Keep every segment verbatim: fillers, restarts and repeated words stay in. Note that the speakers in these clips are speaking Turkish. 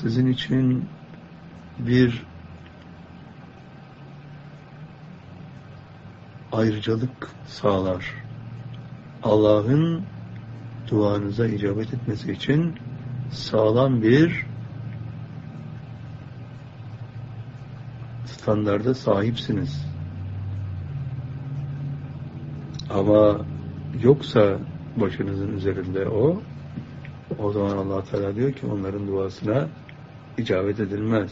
sizin için bir ayrıcalık sağlar. Allah'ın duanıza icabet etmesi için sağlam bir standarda sahipsiniz. Ama yoksa başınızın üzerinde o, o zaman Allah Teala diyor ki onların duasına icabet edilmez.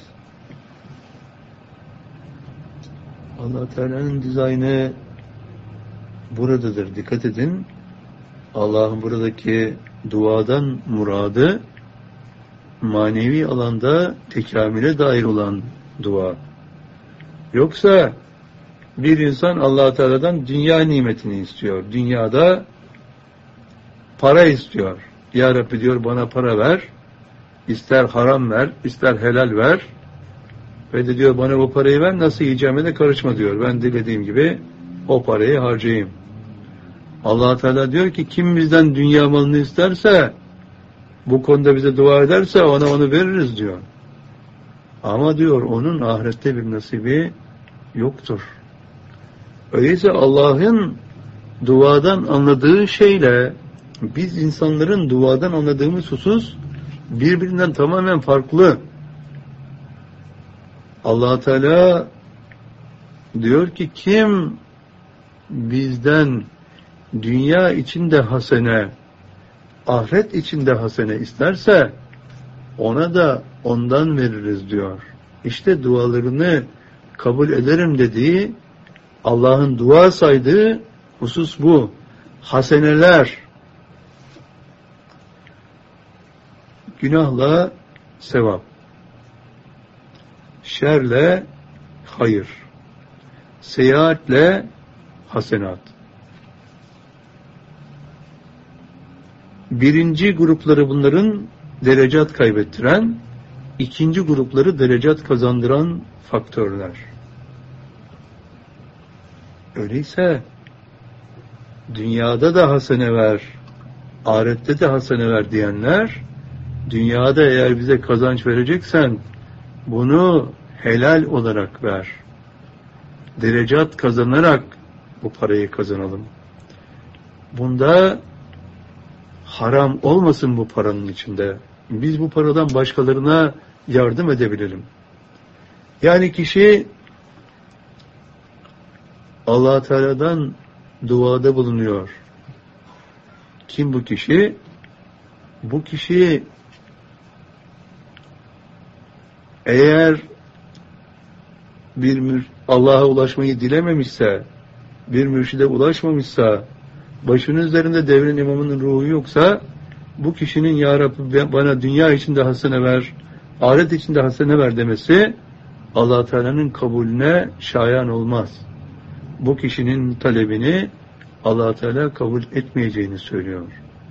Allah Teala'nın dizaynı buradadır. Dikkat edin. Allah'ın buradaki duadan muradı manevi alanda tekamüle dair olan dua. Yoksa bir insan Allah Teala'dan dünya nimetini istiyor. Dünyada para istiyor. Ya Rabbi diyor bana para ver. İster haram ver, ister helal ver. Ve de diyor bana bu parayı ver, nasıl yiyeceğime de karışma diyor. Ben dilediğim gibi o parayı harcayayım. Allah Teala diyor ki kim bizden dünya malını isterse, bu konuda bize dua ederse ona onu veririz diyor. Ama diyor onun ahirette bir nasibi yoktur. Öyleyse Allah'ın duadan anladığı şeyle biz insanların duadan anladığımız husus birbirinden tamamen farklı. Allah Teala diyor ki kim bizden dünya içinde hasene, ahiret içinde hasene isterse ona da ondan veririz diyor. İşte dualarını kabul ederim dediği, Allah'ın dua saydığı husus bu. Haseneler, günahla sevap, şerle hayır, seyahatle hasenat. Birinci grupları bunların derecat kaybettiren, ikinci grupları derecat kazandıran faktörler. Öyleyse dünyada da hasene ver, ahirette de hasene ver diyenler, dünyada eğer bize kazanç vereceksen bunu helal olarak ver. Derecat kazanarak bu parayı kazanalım. Bunda haram olmasın bu paranın içinde. Biz bu paradan başkalarına yardım edebilelim. Yani kişi Allah Teala'dan duada bulunuyor. Kim bu kişi? Bu kişi eğer bir Allah'a ulaşmayı dilememişse, bir mürşide ulaşmamışsa, başının üzerinde devrin imamının ruhu yoksa, bu kişinin Ya Rabbi bana dünya içinde hasene ver, ahiret içinde hasene ver demesi Allah Teala'nın kabulüne şayan olmaz. Bu kişinin talebini Allah Teala kabul etmeyeceğini söylüyor.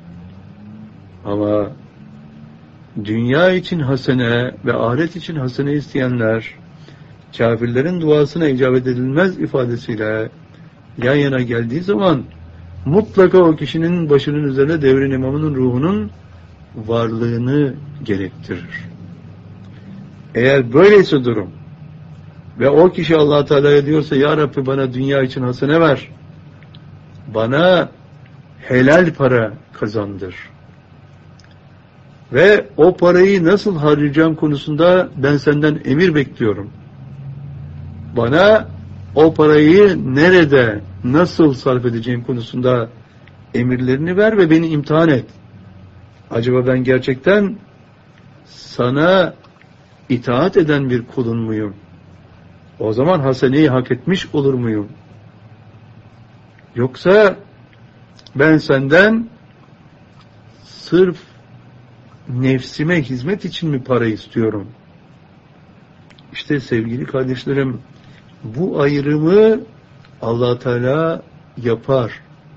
Ama dünya için hasene ve ahiret için hasene isteyenler, kafirlerin duasına icabet edilmez ifadesiyle yan yana geldiği zaman mutlaka o kişinin başının üzerine devrin imamının ruhunun varlığını gerektirir. Eğer böyleyse durum ve o kişi Allah Teala'ya diyorsa Ya Rabbi bana dünya için hasene ver, bana helal para kazandır ve o parayı nasıl harcayacağım konusunda ben senden emir bekliyorum. Bana o parayı nerede, nasıl sarf edeceğim konusunda emirlerini ver ve beni imtihan et. Acaba ben gerçekten sana itaat eden bir kulun muyum? O zaman haseneyi hak etmiş olur muyum? Yoksa ben senden sırf nefsime hizmet için mi para istiyorum? İşte sevgili kardeşlerim, bu ayrımı Allah Teala yapar.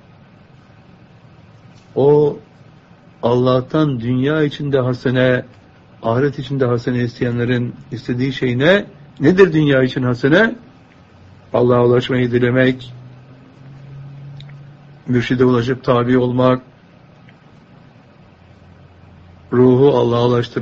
O Allah'tan dünya içinde hasene, ahiret içinde hasene isteyenlerin istediği şey ne? Nedir dünya için hasene? Allah'a ulaşmayı dilemek, mürşide ulaşıp tabi olmak, ruhu Allah'a ulaştırmak,